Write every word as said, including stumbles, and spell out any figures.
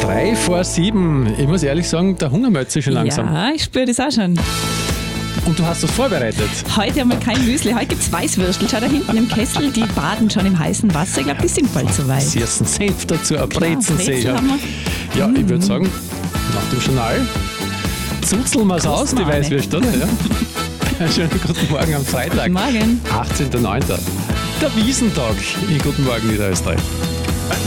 Drei vor sieben. Ich muss ehrlich sagen, der Hunger meldet sich schon langsam. Ja, ich spüre das auch schon. Und du hast das vorbereitet? Heute haben wir kein Müsli, heute gibt es Weißwürstel. Schau da hinten im Kessel, die baden schon im heißen Wasser. Ich glaube, die sind bald soweit. Sie essen Senf dazu, ein Brezen sehe ich. Brezel haben wir. Ja, ich würde sagen, nach dem Journal zuzeln wir es aus, die Großmame. Weißwürste, oder? Ja. Einen schönen guten Morgen am Freitag. Morgen. achtzehnter neunter Der Wiesentag in Guten Morgen Niederösterreich.